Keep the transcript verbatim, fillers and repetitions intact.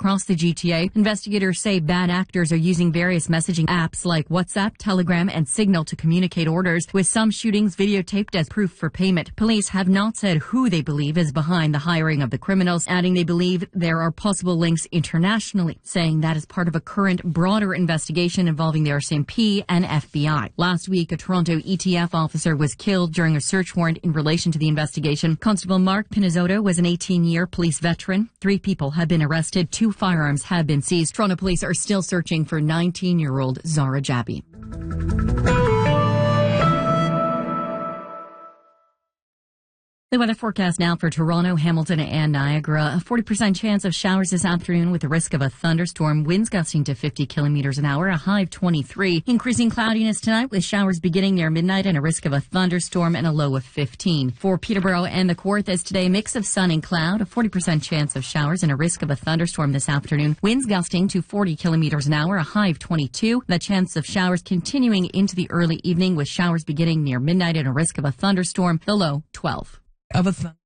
across the G T A. Investigators say bad actors are using various messaging apps like WhatsApp, Telegram, and Signal to communicate orders, with some shootings videotaped as proof for payment. Police have not said who they believe is behind the hiring of the criminals, adding they believe there are possible links internationally, saying that is part of a current broader investigation involving the R C M P and F B I. Last week, a Toronto E T F officer was killed during a search warrant in relation to the investigation. Constable Mark Pinizzotto was an eighteen-year police veteran. Three people have been arrested. Two firearms have been seized. Toronto police are still searching for nineteen-year-old Zara Jabi. The weather forecast now for Toronto, Hamilton, and Niagara. A forty percent chance of showers this afternoon with the risk of a thunderstorm. Winds gusting to fifty kilometers an hour, a high of twenty-three. Increasing cloudiness tonight with showers beginning near midnight and a risk of a thunderstorm and a low of fifteen. For Peterborough and the Kawarthas today, mix of sun and cloud, a forty percent chance of showers and a risk of a thunderstorm this afternoon. Winds gusting to forty kilometers an hour, a high of twenty-two. The chance of showers continuing into the early evening with showers beginning near midnight and a risk of a thunderstorm, the low twelve. Of a th-